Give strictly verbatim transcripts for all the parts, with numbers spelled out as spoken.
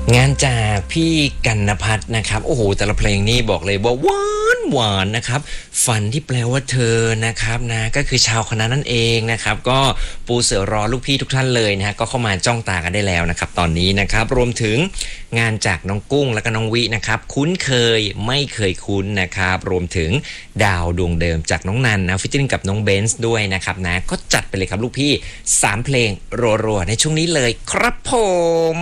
งานจากพี่กันนภัทรนะครับโอ้โหแต่ละเพลงนี่บอกเลยว่าหวานหวานนะครับฝันที่แปลว่าเธอนะครับนะก็คือชาวคณะนั่นเองนะครับก็ปูเสือรอลูกพี่ทุกท่านเลยนะฮะก็เข้ามาจ้องตากันได้แล้วนะครับตอนนี้นะครับรวมถึงงานจากน้องกุ้งและก็น้องวินะครับคุ้นเคยไม่เคยคุ้นนะครับรวมถึงดาวดวงเดิมจากน้องนันนะฟิชเชอริงกับน้องเบนซ์ด้วยนะครับนะก็จัดไปเลยครับลูกพี่สามเพลงรัวๆในช่วงนี้เลยครับผม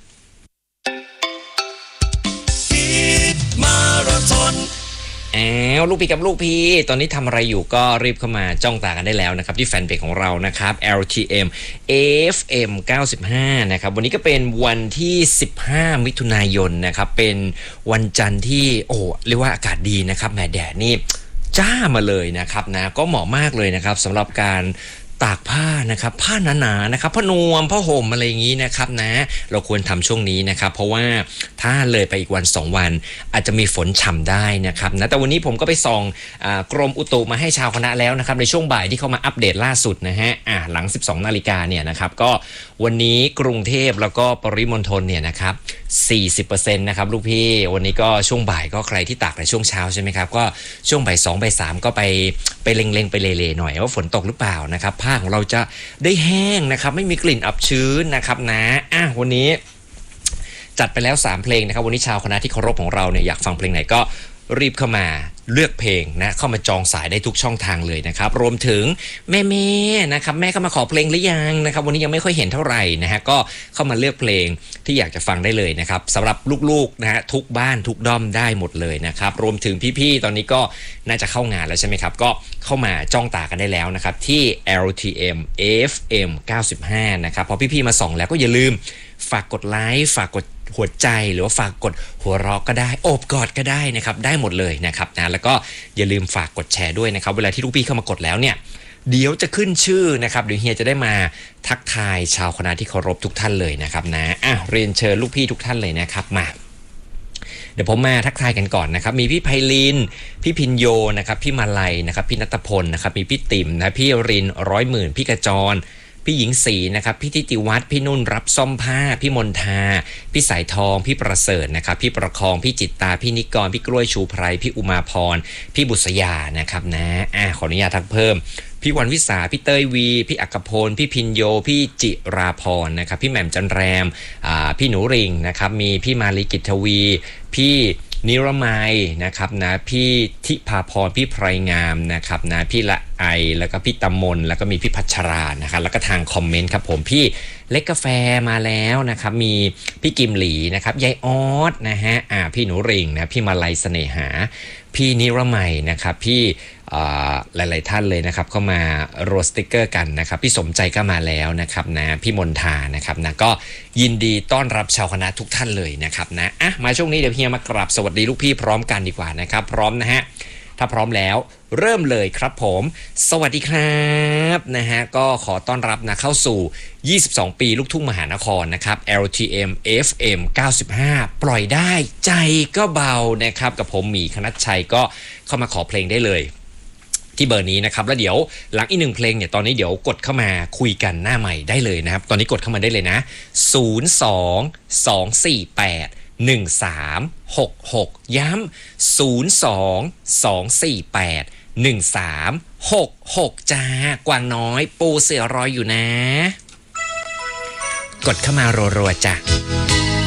มาราธอนอ้าวลูกพี่กับลูกพี่ตอนนี้ทำอะไรอยู่ก็รีบเข้ามาจ้องตากันได้แล้วนะครับที่แฟนเพจของเรานะครับ แอล ที เอ็ม เอ เอฟ เอ็ม เก้าสิบห้านะครับวันนี้ก็เป็นวันที่สิบห้ามิถุนายนนะครับเป็นวันจันทร์ที่โอ้เรียกว่าอากาศดีนะครับแหมแดดนี่จ้ามาเลยนะครับนะก็เหมาะมากเลยนะครับสำหรับการตากผ้านะครับผ้าหนาๆนะครับผ้านวมผ้าห่มอะไรอย่างนี้นะครับนะเราควรทำช่วงนี้นะครับเพราะว่าถ้าเลยไปอีกวันสองวันอาจจะมีฝนฉ่ำได้นะครับนะแต่วันนี้ผมก็ไปส่องกรมอุตุมาให้ชาวคณะแล้วนะครับในช่วงบ่ายที่เขามาอัปเดตล่าสุดนะฮะอ่าหลังสิบสองนาฬิกาเนี่ยนะครับก็วันนี้กรุงเทพแล้วก็ปริมณฑลเนี่ยนะครับ สี่สิบเปอร์เซ็นต์ นะครับลูกพี่วันนี้ก็ช่วงบ่ายก็ใครที่ตากในช่วงเช้าใช่ไหมครับก็ช่วงบ่ายสองบ่ายสามก็ไปไปเล็งๆไปเล่ๆหน่อยว่าฝนตกหรือเปล่านะครับผ้าของเราจะได้แห้งนะครับไม่มีกลิ่นอับชื้นนะครับนะอ่ะวันนี้จัดไปแล้วสามเพลงนะครับวันนี้ชาวคณะที่เคารพของเราเนี่ยอยากฟังเพลงไหนก็รีบเข้ามาเลือกเพลงนะเข้ามาจองสายได้ทุกช่องทางเลยนะครับรวมถึงแม่ๆนะครับแม่ก็มาขอเพลงหรือยังนะครับวันนี้ยังไม่ค่อยเห็นเท่าไหร่นะฮะก็เข้ามาเลือกเพลงที่อยากจะฟังได้เลยนะครับสำหรับลูกๆนะฮะทุกบ้านทุกด้อมได้หมดเลยนะครับรวมถึงพี่ๆตอนนี้ก็น่าจะเข้างานแล้วใช่ไหมครับก็เข้ามาจ้องตากันได้แล้วนะครับที่ แอล ที เอ็ม เอ เอฟ เอ็ม เก้าสิบห้านะครับพอพี่ๆมาส่องแล้วก็อย่าลืมฝากกดไลค์ฝากกดหัวใจหรือว่าฝากกดหัวเราะก็ได้โอบกอดก็ได้นะครับได้หมดเลยนะครับนะแล้วก็อย่าลืมฝากกดแชร์ด้วยนะครับเวลาที่ลูกพี่เข้ามากดแล้วเนี่ยเดี๋ยวจะขึ้นชื่อนะครับเดี๋ยวเฮียจะได้มาทักทายชาวคณะที่เคารพทุกท่านเลยนะครับนะอ่ะเรียนเชิญลูกพี่ทุกท่านเลยนะครับมาเดี๋ยวผมมาทักทายกันก่อนนะครับมีพี่ไพลินพี่พินโยนะครับพี่มาลัยนะครับพี่ณัฐพลนะครับมีพี่ติ๋มนะพี่รินร้อยหมื่นพี่กระจรพี่หญิงศรีนะครับพี่ทิติวัฒน์พี่นุ่นรับซ่อมผ้าพี่มนทาพี่สายทองพี่ประเสริฐนะครับพี่ประคองพี่จิตตาพี่นิกรพี่กล้วยชูไพรพี่อุมาพรพี่บุษยานะครับนะอ่ะขออนุญาตทักเพิ่มพี่วันวิสาพี่เต้ยวีพี่อักพลพี่พินโยพี่จิราพรนะครับพี่แหม่มจันแรมอ่าพี่หนูริงนะครับมีพี่มาลีกิตทวีพี่นิรมัยนะครับนะพี่ทิพาพรพี่ไพรงามนะครับนะพี่ละไอแล้วก็พี่ตำมนแล้วก็มีพี่พัชรานะครับแล้วก็ทางคอมเมนต์ครับผมพี่เล็กกาแฟมาแล้วนะครับมีพี่กิมหลีนะครับยายออสนะฮะอ่าพี่หนูริงนะพี่มาลัยเสน่หาพี่นิรมัยนะครับพี่หลายๆท่านเลยนะครับเข้ามาโรสติกเกอร์กันนะครับพี่สมใจก็มาแล้วนะครับนะพี่มนทานะครับนะก็ยินดีต้อนรับชาวคณะทุกท่านเลยนะครับนะอ่ะมาช่วงนี้เดี๋ยวเฮียมากราบสวัสดีลูกพี่พร้อมกันดีกว่านะครับพร้อมนะฮะถ้าพร้อมแล้วเริ่มเลยครับผมสวัสดีครับนะฮะก็ขอต้อนรับนะเข้าสู่ยี่สิบสองปีลูกทุ่งมหานครนะครับ แอล ที เอ็ม เอฟ เอ็ม เก้าสิบห้าปล่อยได้ใจก็เบานะครับกับผมหมีคณัชชัยก็เข้ามาขอเพลงได้เลยที่เบอร์นี้นะครับแล้วเดี๋ยวหลังอีกหนึ่งเพลงเนี่ยตอนนี้เดี๋ยวกดเข้ามาคุยกันหน้าใหม่ได้เลยนะครับตอนนี้กดเข้ามาได้เลยนะศูนย์ สอง สอง สี่ แปด หนึ่ง สาม หก หกย้ำศูนย์ สอง สอง สี่ แปด หนึ่ง สาม หก หกจ้ากวางน้อยปูเสือรอยอยู่นะกดเข้ามารัวๆจ้ะ